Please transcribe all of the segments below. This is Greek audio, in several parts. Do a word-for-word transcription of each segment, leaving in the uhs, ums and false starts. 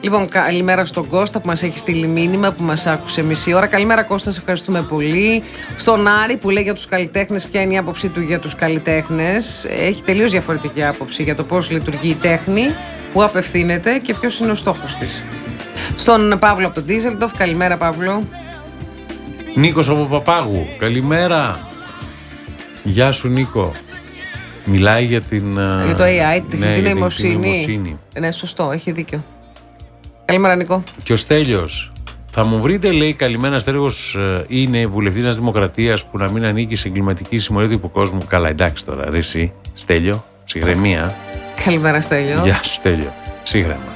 Λοιπόν, καλημέρα στον Κώστα που μας έχει στείλει μήνυμα, που μας άκουσε μισή ώρα. Καλημέρα Κώστα, σε ευχαριστούμε πολύ. Στον Άρη που λέει για τους καλλιτέχνες, ποια είναι η άποψή του για τους καλλιτέχνες. Έχει τελείως διαφορετική άποψη για το πώς λειτουργεί η τέχνη, πού απευθύνεται και ποιος είναι ο στόχος της. Στον Παύλο από τον Ντίζελντοφ, καλημέρα Παύλο. Νίκος από Παπάγου, καλημέρα. Γεια σου Νίκο. Μιλάει για την... Για το έι άι, την τεχνητή ναι, νοημοσύνη. Ναι, σωστό, έχει δίκιο. Καλημέρα Νίκο. Και ο Στέλιος. Θα μου βρείτε, λέει, καλημέρα Στέλιος, είναι βουλευτής Δημοκρατίας που να μην ανήκει σε εγκληματική συμμορία του υποκόσμου. Καλά, εντάξει τώρα, ρε εσύ, Στέλιο, ψυχραιμία. Καλημέρα Στέλιο. Γεια σου Στέλιο, ψύχρεμα.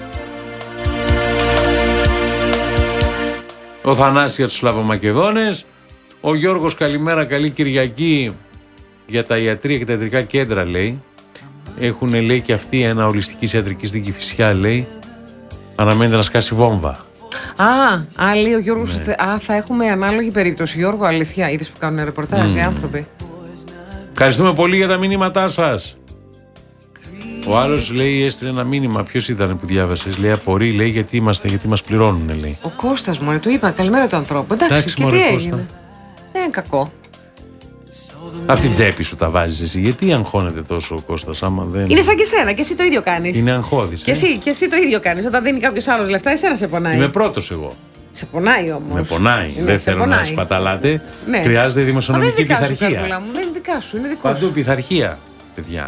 Ο Θανάσης για τους Σλαβομακεδόνες. Ο Γιώργος, καλημέρα, καλή Κυριακή. Για τα ιατρία και τα ιατρικά κέντρα, λέει. Έχουν, λέει, και αυτοί ένα ολιστικής ιατρικής στην Κηφισιά, λέει. Αναμένεται να σκάσει βόμβα. Α, α, λέει ο Γιώργος, ναι. Α, θα έχουμε ανάλογη περίπτωση. Γιώργο, αλήθεια, είδες που κάνουν ρεπορτάζ mm. οι άνθρωποι. Ευχαριστούμε πολύ για τα μήνυματά σας. Ο άλλος, λέει, έστειλε ένα μήνυμα. Ποιος ήταν που διάβασες? Λέει, απορεί, λέει, γιατί είμαστε, γιατί μας πληρώνουν, λέει. Ο Κώστας, μωρέ, του είπα, καλημέρα του ανθρώπου. Εντάξει, Εντάξει και μωρέ, τι έγινε. Κώστα. Δεν είναι κακό. Αυτή την τσέπη σου τα βάζεις εσύ. Γιατί αγχώνεται τόσο ο Κώστας, άμα δεν. Είναι σαν και εσένα, και εσύ το ίδιο κάνεις. Είναι αγχώδης. Ε? Και, εσύ, και εσύ το ίδιο κάνεις. Όταν δίνει κάποιος άλλος λεφτά, εσένα σε πονάει. Είμαι πρώτος εγώ. Σε πονάει όμως. Με πονάει. Είναι, δεν θέλω πονάει. να σπαταλάτε. Ναι. Χρειάζεται δημοσιονομική πειθαρχία. Μου, δεν είναι δικά σου, είναι δικό Παντού σου. πειθαρχία, παιδιά.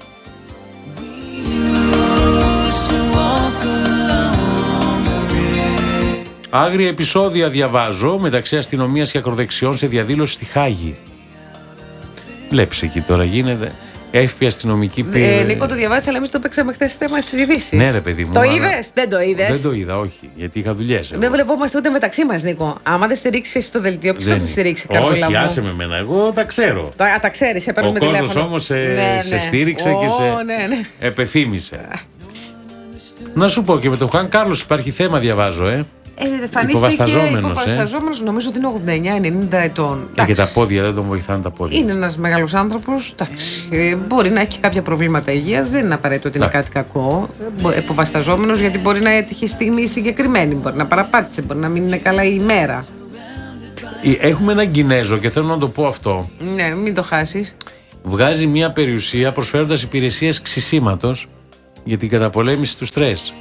Άγρια επεισόδια διαβάζω μεταξύ αστυνομίας και ακροδεξιών σε διαδήλωση στη Χάγη. Βλέπεις εκεί τώρα γίνεται. Εύπη αστυνομική πήρε. Ε, Νίκο, το διαβάζεις, αλλά εμείς το παίξαμε χθες θέμα στις ειδήσεις. Ναι, ρε παιδί μου. Το αλλά... είδες, δεν το είδες. Δεν το είδα, όχι, γιατί είχα δουλειές. Δεν βλεπόμαστε ούτε μεταξύ μας, Νίκο. Άμα δεν στηρίξεις εσύ το δελτίο, ποιος θα τη στηρίξει, Καρδούλα μου? Όχι, άσε με εμένα, εγώ τα ξέρω. Τα, τα ξέρεις, σε παίρνουμε τηλέφωνο. Ο κόσμος όμως σε, ναι, σε ναι. στήριξε oh, και σε ναι, ναι. επεφήμισε. Να σου πω, και με τον Χαν Κάρλος υπάρχει θέμα, διαβάζω, ε. Ε, Φανίστηκε υποβασταζόμενος, ε. νομίζω ότι είναι ογδόντα εννιά ενενήντα ετών. Και, και τα πόδια, δεν τον βοηθάνε τα πόδια. Είναι ένας μεγάλος άνθρωπος. Ε, μπορεί να έχει κάποια προβλήματα υγείας, δεν είναι απαραίτητο ότι είναι Ά. κάτι κακό. Υποβασταζόμενος, γιατί μπορεί να έτυχε στιγμή συγκεκριμένη. Μπορεί να παραπάτησε, μπορεί να μην είναι καλά η ημέρα. Έχουμε έναν Κινέζο και θέλω να το πω αυτό. Ναι, μην το χάσεις. Βγάζει μια περιουσία προσφέροντας υπηρεσίες ξυσίματος για την καταπολέμηση του στρες.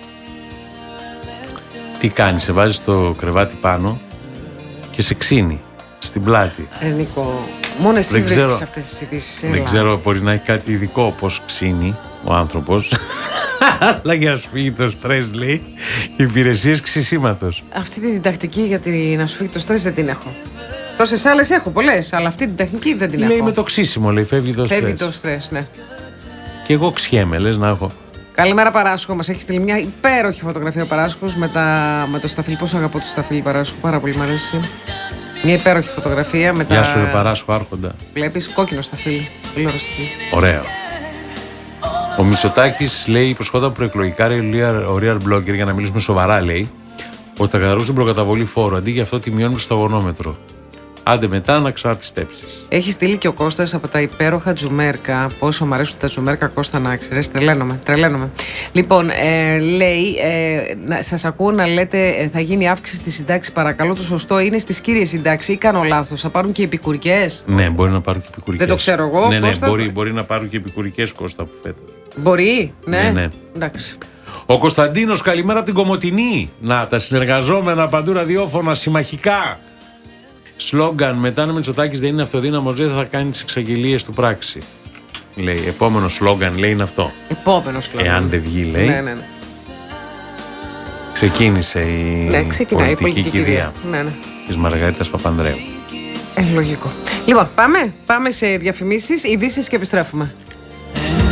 Τι κάνει, σε βάζει το κρεβάτι πάνω και σε ξύνει στην πλάτη. Ε, Νίκο, μόνο εσύ βρίσκεις αυτές τις ειδήσεις. Δεν ξέρω, μπορεί να έχει κάτι ειδικό πώς ξύνει ο άνθρωπος. Αλλά για να σου φύγει το στρες, λέει, υπηρεσίες ξυσίματος. Αυτή την τακτική για να σου φύγει το στρες δεν την έχω. Τόσες άλλες έχω πολλές, αλλά αυτή την τεχνική δεν την λέει, έχω. Λέει με το ξύσιμο, λέει, φεύγει το στρες. Φεύγει το στρες, ναι. Και εγώ ξιέμαι, λες να έχω. Καλημέρα Παράσχο, μας έχει στείλει μια υπέροχη φωτογραφία ο Παράσχος με, τα... με το σταφύλι. Πόσο αγαπώ το σταφύλι Παράσχο, πάρα πολύ μου αρέσει. Μια υπέροχη φωτογραφία με τα. Γεια σου, ρε Παράσχο, άρχοντα. Βλέπεις, κόκκινο σταφύλι. Πολύ ωραίο σταφύλι. Ωραίο. Ο Μητσοτάκης, λέει, υποσχόταν προεκλογικά ο Real Blogger, για να μιλήσουμε σοβαρά, λέει, ότι θα καταργούσε την προκαταβολή φόρου. Αντί για αυτό τη μειώνουμε στο αγωνόμετρο. Άντε μετά να ξαναπιστέψεις. Έχει στείλει και ο Κώστας από τα υπέροχα τζουμέρκα. Πόσο μου αρέσουν τα τζουμέρκα, Κώστα, να ξέρεις. Τρελαίνομαι, τρελαίνομαι. Λοιπόν, ε, λέει, ε, να, σας ακούω να λέτε ε, θα γίνει αύξηση στη συντάξη. Παρακαλώ, το σωστό είναι στις κύριες συντάξεις ή κάνω λάθος? Θα πάρουν και επικουρικές? Ναι, μπορεί να πάρουν και επικουρικές. Δεν το ξέρω εγώ. Ναι, ναι, Κώστα, μπορεί, μπορεί να πάρουν και επικουρικές, Κώστα, που φέτος. Μπορεί, ναι. ναι, ναι. Εντάξει. Ο Κωνσταντίνος, καλημέρα από την Κομοτηνή. Να, τα συνεργαζόμενα παντού ραδιόφωνα συμμαχικά. Σλόγγαν, μετά ο Μητσοτάκης δεν είναι αυτοδύναμος, δεν θα κάνει τις εξαγγελίες του πράξη. Λέει, επόμενο σλόγγαν, λέει, είναι αυτό. Επόμενο σλόγγαν. Εάν δεν βγει, λέει. Ναι, ναι, ναι. Ξεκίνησε η, ναι, πολιτική, η πολιτική κηδεία ναι, ναι. της Μαργαρίτας Παπανδρέου. Ε, λογικό. Λοιπόν, πάμε, πάμε σε διαφημίσεις, ειδήσεις και επιστρέφουμε.